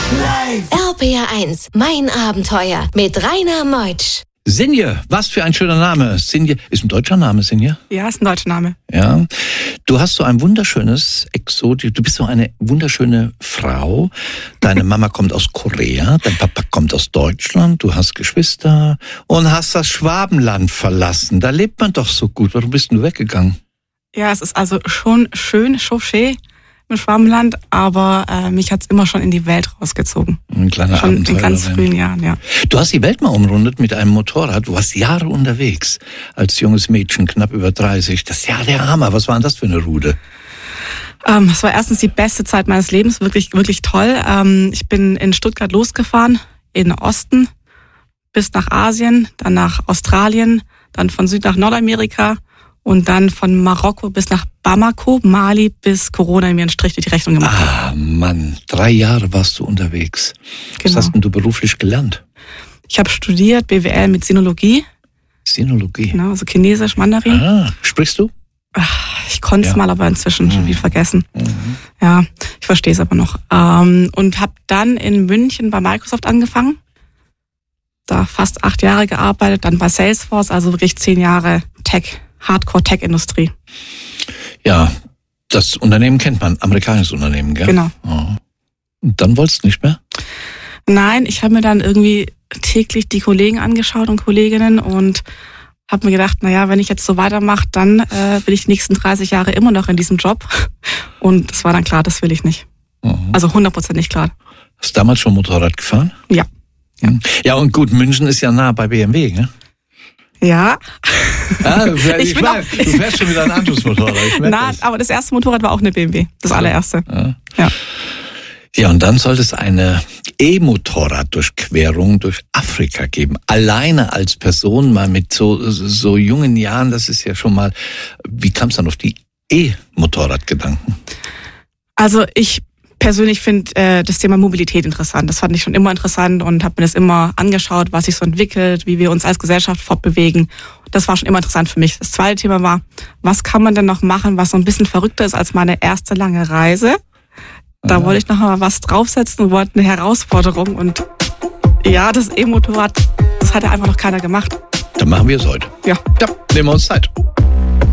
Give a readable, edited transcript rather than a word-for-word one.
RPR 1, mein Abenteuer mit Rainer Meutsch. Sinje, was für ein schöner Name. Sinje, ist ein deutscher Name, Sinje? Ja, ist ein deutscher Name. Ja. Du hast so ein wunderschönes du bist so eine wunderschöne Frau. Deine Mama kommt aus Korea, dein Papa kommt aus Deutschland, du hast Geschwister und hast das Schwabenland verlassen. Da lebt man doch so gut. Warum bist du weggegangen? Ja, es ist also schon schön, Chauché im Schwabenland, aber mich hat's immer schon in die Welt rausgezogen. Ein kleiner schon Abenteuer. In ganz frühen Jahren, ja. Du hast die Welt mal umrundet mit einem Motorrad. Du warst Jahre unterwegs als junges Mädchen, knapp über 30. Das ist ja der Hammer. Was war denn das für eine Rude? Es war erstens die beste Zeit meines Lebens, wirklich, wirklich toll. Ich bin in Stuttgart losgefahren, in den Osten, bis nach Asien, dann nach Australien, dann von Süd nach Nordamerika und dann von Marokko bis nach Bamako, Mali, bis Corona mir einen Strich durch die Rechnung gemacht hat. Ah, Mann, 3 Jahre warst du unterwegs. Genau. Was hast denn du beruflich gelernt? Ich habe studiert BWL mit Sinologie. Sinologie? Genau, also Chinesisch, Mandarin. Ah, sprichst du? Ich konnte es mal, aber inzwischen schon viel vergessen. Mhm. Ja, ich verstehe es aber noch. Und habe dann in München bei Microsoft angefangen. Da fast 8 Jahre gearbeitet, dann bei Salesforce, also wirklich 10 Jahre Hardcore-Tech-Industrie. Ja, das Unternehmen kennt man, amerikanisches Unternehmen, gell? Genau. Oh. Und dann wolltest du nicht mehr? Nein, ich habe mir dann irgendwie täglich die Kollegen angeschaut und Kolleginnen und habe mir gedacht, naja, wenn ich jetzt so weitermache, dann will ich die nächsten 30 Jahre immer noch in diesem Job. Und es war dann klar, das will ich nicht. Mhm. Also 100% nicht klar. Hast du damals schon Motorrad gefahren? Ja. Ja, und gut, München ist ja nah bei BMW, ne? Ja. Ah, du fährst schon wieder ein anderes Motorrad. Aber das erste Motorrad war auch eine BMW, das allererste. Ja. Ja, und dann sollte es eine E-Motorrad-Durchquerung durch Afrika geben. Alleine als Person, mal mit so jungen Jahren, das ist ja schon mal, wie kam es dann auf die E-Motorrad-Gedanken? Also ich persönlich finde das Thema Mobilität interessant. Das fand ich schon immer interessant und habe mir das immer angeschaut, was sich so entwickelt, wie wir uns als Gesellschaft fortbewegen. Das war schon immer interessant für mich. Das zweite Thema war, was kann man denn noch machen, was so ein bisschen verrückter ist als meine erste lange Reise? Da wollte ich noch mal was draufsetzen und wollte eine Herausforderung. Und ja, das E-Motorrad, das hat ja einfach noch keiner gemacht. Dann machen wir es heute. Ja. Ja, nehmen wir uns Zeit.